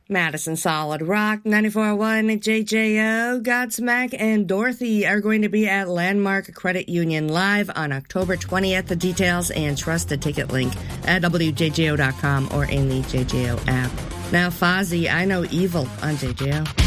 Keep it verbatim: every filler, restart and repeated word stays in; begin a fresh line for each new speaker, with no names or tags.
Madison Solid Rock, ninety-four point one J J O, Godsmack, and Dorothy are going to be at Landmark Credit Union live on October twentieth. The details and trust the ticket link at W J J O dot com or in the J J O app. Now, Fozzy, I Know Evil on J J O.